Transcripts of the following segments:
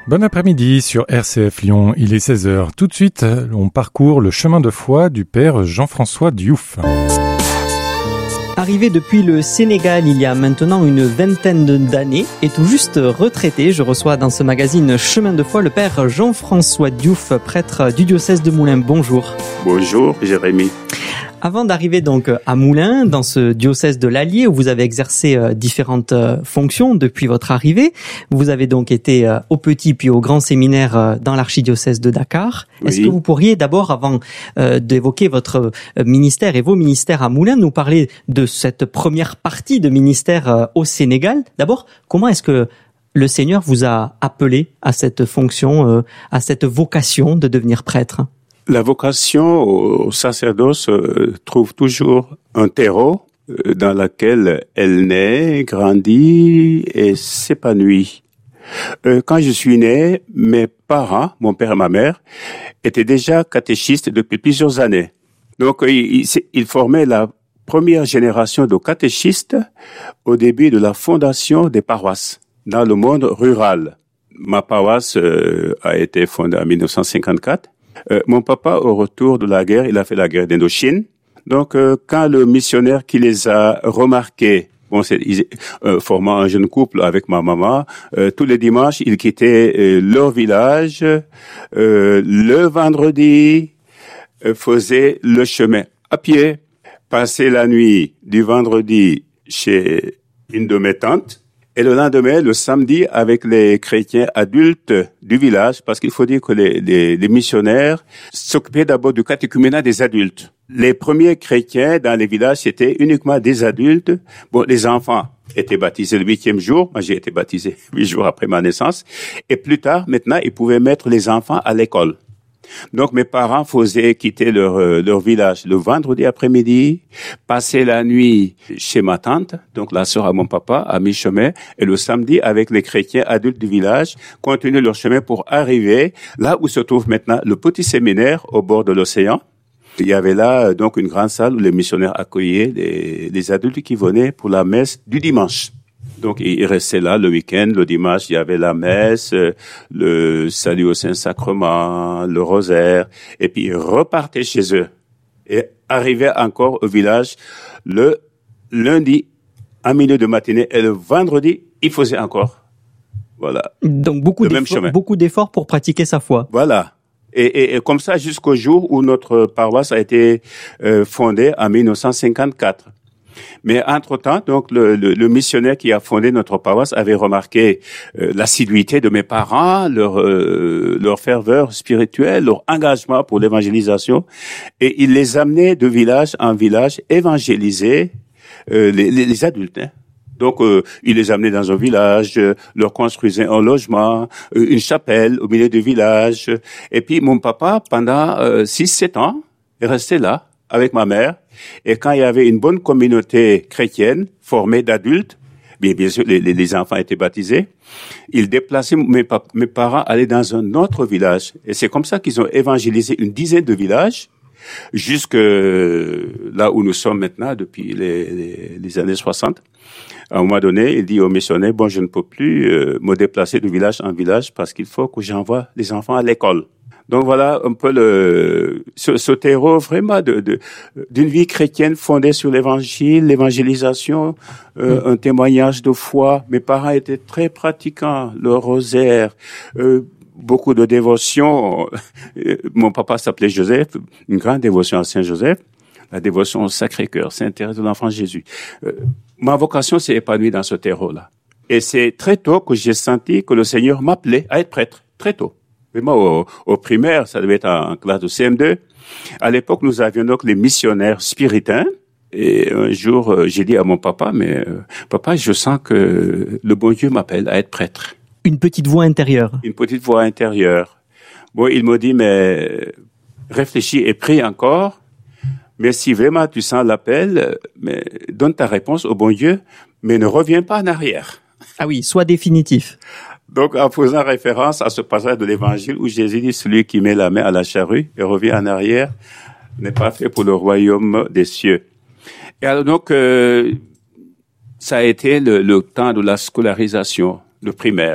Bon après-midi sur RCF Lyon, il est 16h. Tout de suite, on parcourt le chemin de foi du père Jean-François Diouf. Arrivé depuis le Sénégal il y a maintenant une vingtaine d'années et tout juste retraité, je reçois dans ce magazine Chemin de foi le père Jean-François Diouf, prêtre du diocèse de Moulins. Bonjour. Bonjour Jérémy. Avant d'arriver donc à Moulins, dans ce diocèse de l'Allier où vous avez exercé différentes fonctions depuis votre arrivée, vous avez donc été au petit puis au grand séminaire dans l'archidiocèse de Dakar. Oui. Est-ce que vous pourriez d'abord, avant d'évoquer votre ministère et vos ministères à Moulins, nous parler de cette première partie de ministère au Sénégal? D'abord, comment est-ce que le Seigneur vous a appelé à cette fonction, à cette vocation de devenir prêtre? La vocation au sacerdoce trouve toujours un terreau dans lequel elle naît, grandit et s'épanouit. Quand je suis né, mes parents, mon père et ma mère, étaient déjà catéchistes depuis plusieurs années. Donc, ils formaient la première génération de catéchistes au début de la fondation des paroisses dans le monde rural. Ma paroisse a été fondée en 1954. Mon papa, au retour de la guerre, il a fait la guerre d'Indochine. Donc, quand le missionnaire qui les a remarqués, formant un jeune couple avec ma maman, tous les dimanches, ils quittaient leur village. Le vendredi, faisaient le chemin à pied, passaient la nuit du vendredi chez une de mes tantes. Et le lendemain, le samedi, avec les chrétiens adultes du village, parce qu'il faut dire que les missionnaires s'occupaient d'abord du catéchuménat des adultes. Les premiers chrétiens dans les villages, c'était uniquement des adultes. Bon, les enfants étaient baptisés le 8e jour. Moi, j'ai été baptisé 8 jours après ma naissance. Et plus tard, maintenant, ils pouvaient mettre les enfants à l'école. Donc, mes parents faisaient quitter leur village le vendredi après-midi, passer la nuit chez ma tante, donc la sœur à mon papa, à mi-chemin, et le samedi, avec les chrétiens adultes du village, continuer leur chemin pour arriver là où se trouve maintenant le petit séminaire au bord de l'océan. Il y avait là, donc, une grande salle où les missionnaires accueillaient les adultes qui venaient pour la messe du dimanche. Donc, ils restaient là le week-end, le dimanche, il y avait la messe, le salut au Saint-Sacrement, le rosaire, et puis ils repartaient chez eux et arrivaient encore au village le lundi, en milieu de matinée, et le vendredi, ils faisaient encore. Voilà. Donc, beaucoup d'efforts pour pratiquer sa foi. Voilà. Et comme ça, jusqu'au jour où notre paroisse a été fondée en 1954. Mais entre-temps, donc le missionnaire qui a fondé notre paroisse avait remarqué l'assiduité de mes parents, leur ferveur spirituelle, leur engagement pour l'évangélisation, et il les amenait de village en village évangéliser les adultes. Hein. Donc, il les amenait dans un village, leur construisait un logement, une chapelle au milieu du village. Et puis, mon papa, pendant 6-7 ans, est resté là avec ma mère. Et quand il y avait une bonne communauté chrétienne formée d'adultes, bien sûr, les enfants étaient baptisés, ils déplaçaient, mes parents allaient dans un autre village. Et c'est comme ça qu'ils ont évangélisé une dizaine de villages, jusque là où nous sommes maintenant, depuis les années 60. À un moment donné, il dit aux missionnaires, bon, je ne peux plus me déplacer de village en village parce qu'il faut que j'envoie les enfants à l'école. Donc voilà un peu ce terreau vraiment d'une vie chrétienne fondée sur l'évangile, l'évangélisation, un témoignage de foi. Mes parents étaient très pratiquants, le rosaire, beaucoup de dévotion. Mon papa s'appelait Joseph, une grande dévotion à Saint Joseph, la dévotion au Sacré-Cœur, Saint-Thérèse de l'Enfant Jésus. Ma vocation s'est épanouie dans ce terreau-là. Et c'est très tôt que j'ai senti que le Seigneur m'appelait à être prêtre, très tôt. Vraiment, au primaire, ça devait être en classe de CM2. À l'époque, nous avions donc les missionnaires spiritains. Et un jour, j'ai dit à mon papa, mais papa, je sens que le bon Dieu m'appelle à être prêtre. Une petite voix intérieure. Une petite voix intérieure. Bon, il m'a dit, mais réfléchis et prie encore. Mais si vraiment tu sens l'appel, mais donne ta réponse au bon Dieu, mais ne reviens pas en arrière. Ah oui, sois définitif. Donc, en faisant référence à ce passage de l'Évangile où Jésus dit, celui qui met la main à la charrue et revient en arrière n'est pas fait pour le royaume des cieux. Et alors donc, ça a été le temps de la scolarisation, le primaire.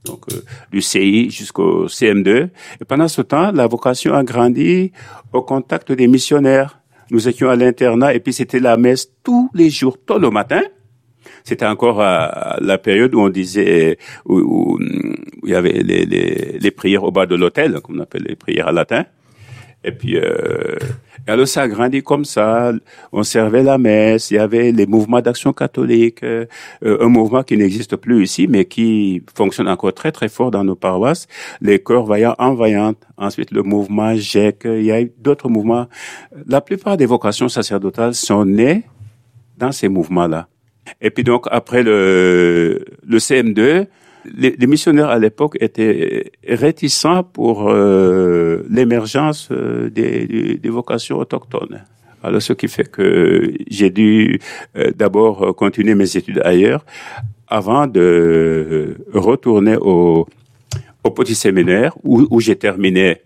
donc du CI jusqu'au CM2. Et pendant ce temps, la vocation a grandi au contact des missionnaires. Nous étions à l'internat et puis c'était la messe tous les jours, tôt le matin. C'était encore la période où on disait, où il y avait les prières au bas de l'autel, comme on appelle les prières à latin. Et puis, alors ça a grandi comme ça. On servait la messe. Il y avait les mouvements d'action catholique, un mouvement qui n'existe plus ici, mais qui fonctionne encore très très fort dans nos paroisses. Les chœurs vaillants en vaillantes. Ensuite, le mouvement GEC. Il y a eu d'autres mouvements. La plupart des vocations sacerdotales sont nées dans ces mouvements-là. Et puis donc après le CM2. Les missionnaires à l'époque étaient réticents pour l'émergence des vocations autochtones. Alors ce qui fait que j'ai dû d'abord continuer mes études ailleurs avant de retourner au petit séminaire où j'ai terminé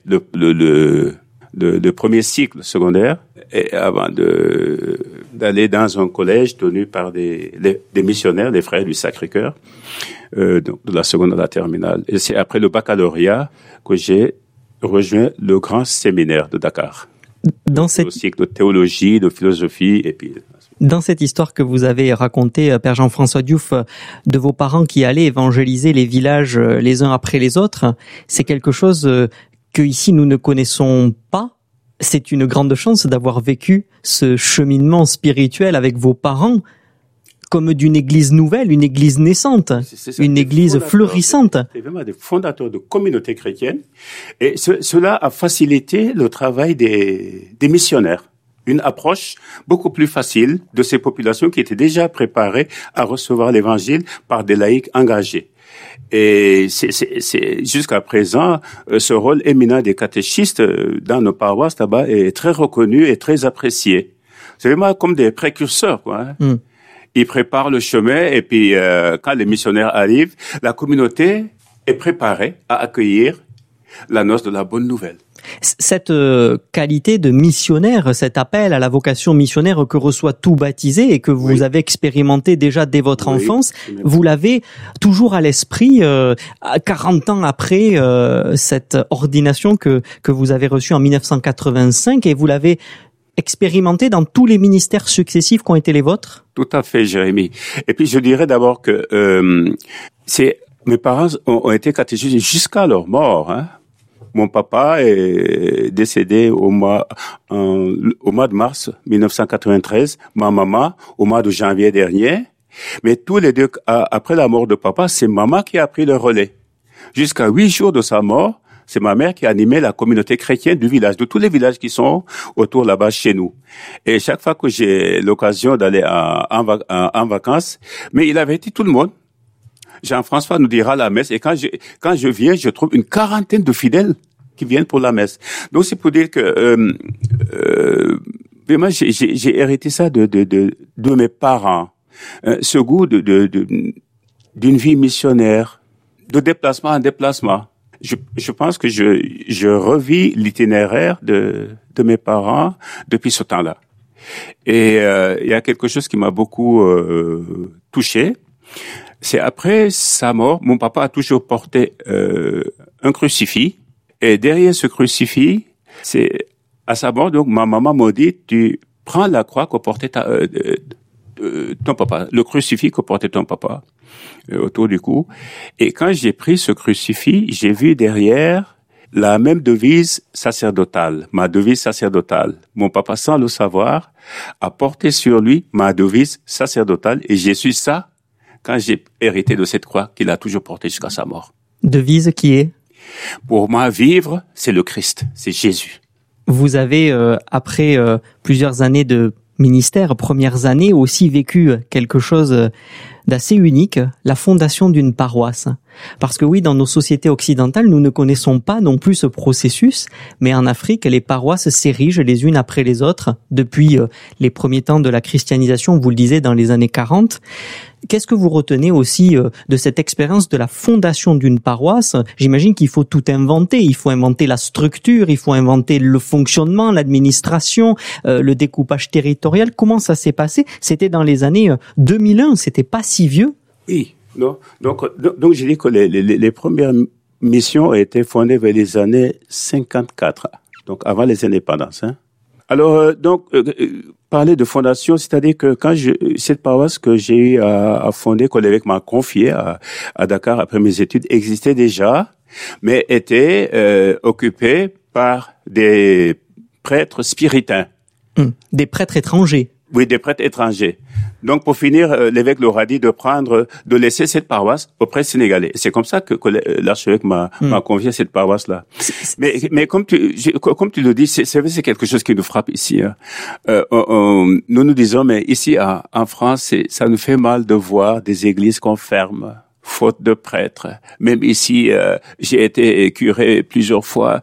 le premier cycle secondaire et avant d'aller dans un collège tenu par des missionnaires, des frères du Sacré-Cœur. Donc de la seconde à la terminale. Et c'est après le baccalauréat que j'ai rejoint le grand séminaire de Dakar. Dans cette... Le cycle de théologie, de philosophie, et puis... Dans cette histoire que vous avez racontée, Père Jean-François Diouf, de vos parents qui allaient évangéliser les villages les uns après les autres, c'est quelque chose que ici nous ne connaissons pas. C'est une grande chance d'avoir vécu ce cheminement spirituel avec vos parents, comme d'une église nouvelle, une église naissante, une église fleurissante. C'est vraiment des fondateurs de communautés chrétiennes. Et cela a facilité le travail des missionnaires. Une approche beaucoup plus facile de ces populations qui étaient déjà préparées à recevoir l'évangile par des laïcs engagés. Et c'est jusqu'à présent, ce rôle éminent des catéchistes dans nos paroisses là-bas est très reconnu et très apprécié. C'est vraiment comme des précurseurs, quoi. Hein. Ils préparent le chemin et puis quand les missionnaires arrivent, la communauté est préparée à accueillir la noce de la bonne nouvelle. Cette qualité de missionnaire, cet appel à la vocation missionnaire que reçoit tout baptisé et que vous avez expérimenté déjà dès votre enfance, vous l'avez toujours à l'esprit 40 ans après cette ordination que vous avez reçue en 1985 et vous l'avez expérimenté dans tous les ministères successifs qui ont été les vôtres? Tout à fait, Jérémy. Et puis je dirais d'abord que mes parents ont été catéchisés jusqu'à leur mort. Hein. Mon papa est décédé au mois de mars 1993, ma maman au mois de janvier dernier. Mais tous les deux, après la mort de papa, c'est maman qui a pris le relais. Jusqu'à 8 jours de sa mort, c'est ma mère qui animait la communauté chrétienne du village, de tous les villages qui sont autour là-bas chez nous. Et chaque fois que j'ai l'occasion d'aller en vacances, mais il avait dit tout le monde. Jean-François nous dira la messe et quand je viens, je trouve une quarantaine de fidèles qui viennent pour la messe. Donc c'est pour dire que vraiment j'ai hérité ça de mes parents, ce goût d'une vie missionnaire, de déplacement en déplacement. Je pense que je revis l'itinéraire de mes parents depuis ce temps-là. Et il y a quelque chose qui m'a beaucoup touché. C'est après sa mort, mon papa a toujours porté un crucifix. Et derrière ce crucifix, c'est à sa mort, donc ma maman m'a dit, tu prends la croix que portait ton papa, le crucifix que portait ton papa autour du cou. Et quand j'ai pris ce crucifix, j'ai vu derrière la même devise sacerdotale, ma devise sacerdotale. Mon papa, sans le savoir, a porté sur lui ma devise sacerdotale et j'ai su ça quand j'ai hérité de cette croix qu'il a toujours portée jusqu'à sa mort. Devise qui est? Pour moi, vivre, c'est le Christ, c'est Jésus. Vous avez, après plusieurs années de ministère, premières années, aussi vécu quelque chose d'assez unique, la fondation d'une paroisse. Parce que oui, dans nos sociétés occidentales, nous ne connaissons pas non plus ce processus, mais en Afrique, les paroisses s'érigent les unes après les autres depuis les premiers temps de la christianisation, vous le disiez, dans les années 40. Qu'est-ce que vous retenez aussi de cette expérience de la fondation d'une paroisse? J'imagine qu'il faut tout inventer. Il faut inventer la structure, il faut inventer le fonctionnement, l'administration, le découpage territorial. Comment ça s'est passé? C'était dans les années 2001, c'était pas si vieux. Oui, Non. Donc j'ai dit que les premières missions ont été fondées vers les années 54, donc avant les indépendances. Hein. Alors, parler de fondation, c'est-à-dire que cette paroisse que j'ai eu à fonder, que l'évêque m'a confiée à Dakar après mes études, existait déjà, mais était occupée par des prêtres spiritains. Des prêtres étrangers. Oui, des prêtres étrangers. Donc, pour finir, l'évêque leur a dit de laisser cette paroisse aux prêtres sénégalais. C'est comme ça que l'archevêque m'a confié cette paroisse-là. Mais comme tu le dis, c'est quelque chose qui nous frappe ici. Hein. Nous disons, mais ici, en France, ça nous fait mal de voir des églises qu'on ferme, faute de prêtres. Même ici, j'ai été curé plusieurs fois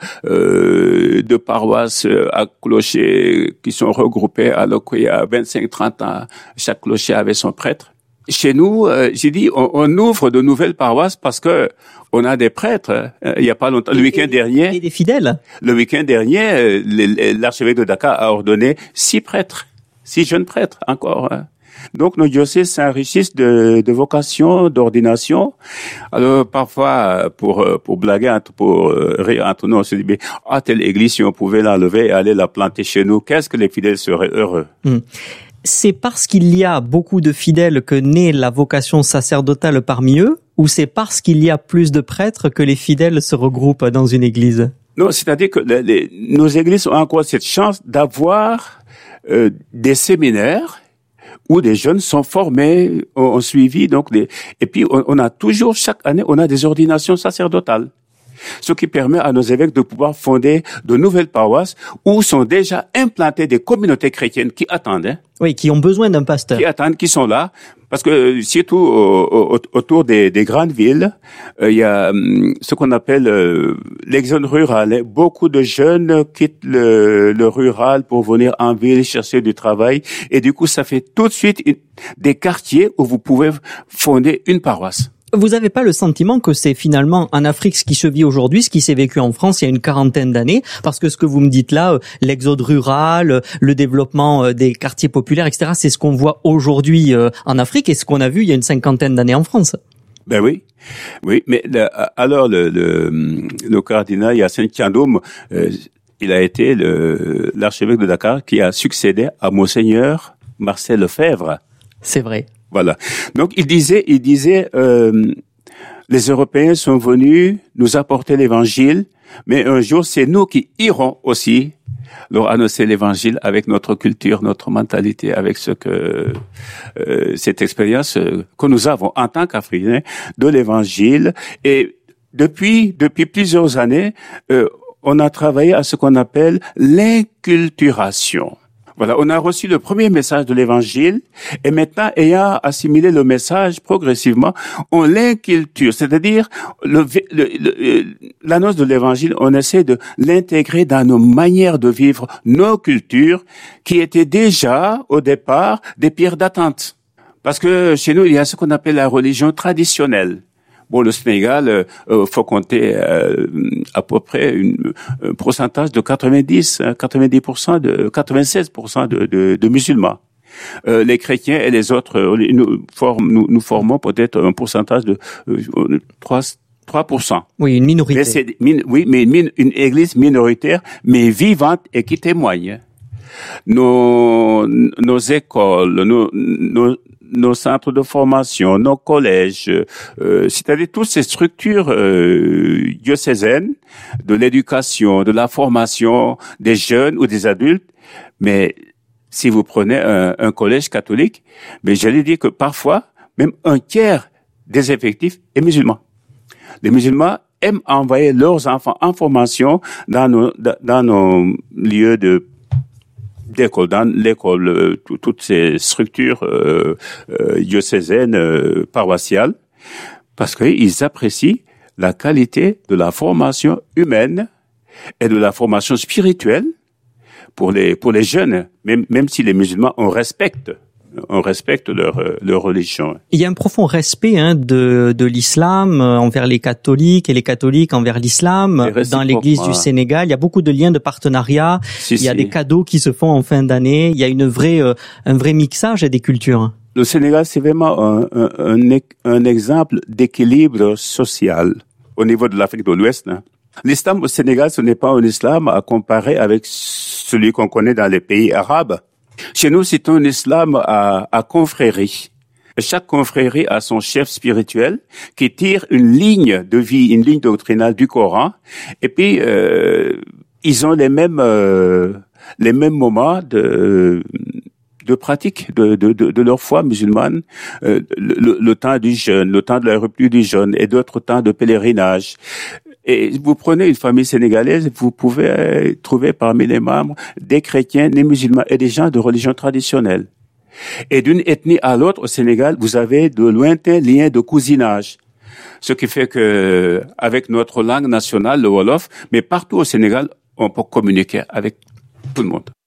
de paroisses à clocher qui sont regroupées alors qu'il y a 25-30 ans, chaque clocher avait son prêtre. Chez nous, j'ai dit, on ouvre de nouvelles paroisses parce que on a des prêtres. Il y a pas longtemps, le week-end dernier. Et des fidèles. Le week-end dernier, l'archevêque de Dakar a ordonné 6 jeunes prêtres encore. Hein. Donc, nos diocèses s'enrichissent de vocations, d'ordination. Alors, parfois, pour blaguer, pour rire entre nous, on se dit, mais, telle église, si on pouvait l'enlever et aller la planter chez nous, qu'est-ce que les fidèles seraient heureux. C'est parce qu'il y a beaucoup de fidèles que naît la vocation sacerdotale parmi eux, ou c'est parce qu'il y a plus de prêtres que les fidèles se regroupent dans une église? Non, c'est-à-dire que nos églises ont encore cette chance d'avoir des séminaires où des jeunes sont formés, ont suivi, et puis on a toujours, chaque année, on a des ordinations sacerdotales. Ce qui permet à nos évêques de pouvoir fonder de nouvelles paroisses où sont déjà implantées des communautés chrétiennes qui attendent. Hein. Oui, qui ont besoin d'un pasteur. Qui attendent, qui sont là. Parce que surtout autour des grandes villes, il y a ce qu'on appelle l'exode rural. Hein. Beaucoup de jeunes quittent le rural pour venir en ville chercher du travail. Et du coup, ça fait tout de suite des quartiers où vous pouvez fonder une paroisse. Vous n'avez pas le sentiment que c'est finalement en Afrique ce qui se vit aujourd'hui, ce qui s'est vécu en France il y a une quarantaine d'années? Parce que ce que vous me dites là, l'exode rural, le développement des quartiers populaires, etc., c'est ce qu'on voit aujourd'hui en Afrique et ce qu'on a vu il y a une cinquantaine d'années en France. Ben oui. Oui, mais alors le cardinal Hyacinthe Thiandoum, il a été l'archevêque de Dakar qui a succédé à Monseigneur Marcel Lefebvre. C'est vrai. Voilà. Donc il disait, les Européens sont venus nous apporter l'évangile, mais un jour c'est nous qui irons aussi leur annoncer l'évangile avec notre culture, notre mentalité, avec cette expérience que nous avons en tant qu'Africains de l'évangile. Et depuis plusieurs années, on a travaillé à ce qu'on appelle l'inculturation. Voilà, on a reçu le premier message de l'évangile et maintenant, ayant assimilé le message progressivement, on l'inculture, c'est-à-dire l'annonce de l'évangile, on essaie de l'intégrer dans nos manières de vivre, nos cultures, qui étaient déjà, au départ, des pierres d'attente. Parce que chez nous, il y a ce qu'on appelle la religion traditionnelle. Bon, le Sénégal, faut compter à peu près un pourcentage de 90%, 96% de musulmans. Les chrétiens et les autres, nous formons peut-être un pourcentage de 3%. Oui, une minorité. Mais une église minoritaire, mais vivante et qui témoigne. Nos écoles, nos centres de formation, nos collèges, c'est-à-dire toutes ces structures diocésaines de l'éducation, de la formation des jeunes ou des adultes. Mais si vous prenez un collège catholique, mais j'allais dire que parfois, même un tiers des effectifs est musulman. Les musulmans aiment envoyer leurs enfants en formation dans nos lieux d'école, dans l'école, toutes ces structures diocésaines, paroissiales, parce qu'ils apprécient la qualité de la formation humaine et de la formation spirituelle pour les jeunes, même si les musulmans on respecte leur religion. Il y a un profond respect de l'islam envers les catholiques et les catholiques envers l'islam. Dans l'église du Sénégal, il y a beaucoup de liens de partenariat. Il y a des cadeaux qui se font en fin d'année. Il y a un vrai mixage des cultures. le Sénégal, c'est vraiment un exemple d'équilibre social au niveau de l'Afrique de l'Ouest. Hein. L'islam au Sénégal, ce n'est pas un islam à comparer avec celui qu'on connaît dans les pays arabes. Chez nous, c'est un islam à confrérie. Chaque confrérie a son chef spirituel qui tire une ligne de vie, une ligne doctrinale du Coran. Et puis, ils ont les mêmes moments de pratique de leur foi musulmane, le temps du jeûne, le temps de la rupture du jeûne et d'autres temps de pèlerinage. Et vous prenez une famille sénégalaise, vous pouvez trouver parmi les membres des chrétiens, des musulmans et des gens de religion traditionnelle. Et d'une ethnie à l'autre au Sénégal, vous avez de lointains liens de cousinage. Ce qui fait que, avec notre langue nationale, le Wolof, mais partout au Sénégal, on peut communiquer avec tout le monde.